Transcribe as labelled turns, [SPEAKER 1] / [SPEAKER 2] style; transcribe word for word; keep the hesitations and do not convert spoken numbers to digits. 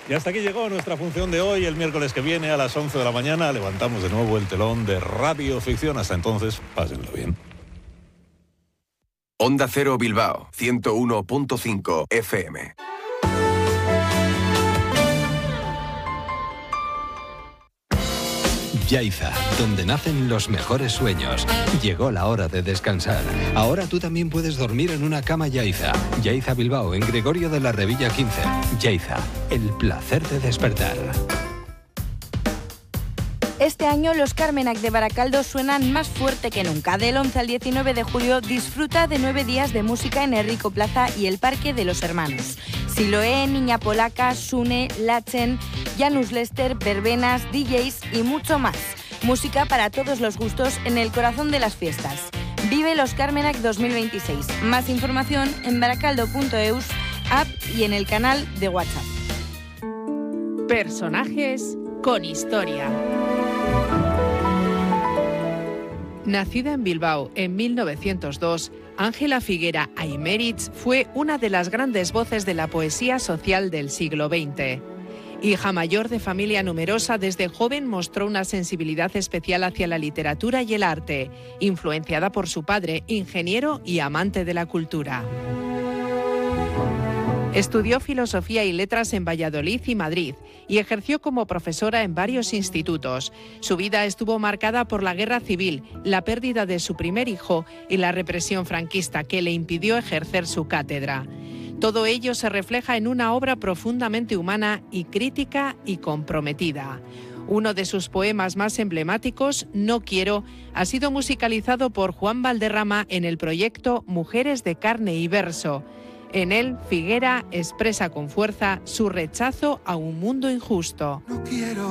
[SPEAKER 1] Y hasta aquí llegó nuestra función de hoy. El miércoles que viene a las once de la mañana levantamos de nuevo el telón de Radio Ficción. Hasta entonces, pásenlo bien.
[SPEAKER 2] Onda Cero Bilbao, ciento uno punto cinco F M.
[SPEAKER 3] Yaiza, donde nacen los mejores sueños. Llegó la hora de descansar. Ahora tú también puedes dormir en una cama Yaiza. Yaiza Bilbao, en Gregorio de la Revilla quince. Yaiza, el placer de despertar.
[SPEAKER 4] Este año los Carmenac de Baracaldo suenan más fuerte que nunca. Del once al diecinueve de julio disfruta de nueve días de música en Enrico Plaza y el Parque de los Hermanos. Siloé, Niña Polaca, Sune, Lachen, Janus Lester, verbenas, D Js y mucho más. Música para todos los gustos en el corazón de las fiestas. Vive los Carmenac dos mil veintiséis. Más información en baracaldo punto eus, app y en el canal de WhatsApp.
[SPEAKER 5] Personajes con historia. Nacida en Bilbao en mil novecientos dos, Ángela Figuera Aymeritz fue una de las grandes voces de la poesía social del siglo veinte. Hija mayor de familia numerosa, desde joven mostró una sensibilidad especial hacia la literatura y el arte, influenciada por su padre, ingeniero y amante de la cultura. Estudió Filosofía y Letras en Valladolid y Madrid y ejerció como profesora en varios institutos. Su vida estuvo marcada por la guerra civil, la pérdida de su primer hijo y la represión franquista que le impidió ejercer su cátedra. Todo ello se refleja en una obra profundamente humana y crítica y comprometida. Uno de sus poemas más emblemáticos, No quiero, ha sido musicalizado por Juan Valderrama en el proyecto Mujeres de carne y verso. En él, Figuera expresa con fuerza su rechazo a un mundo injusto.
[SPEAKER 6] No quiero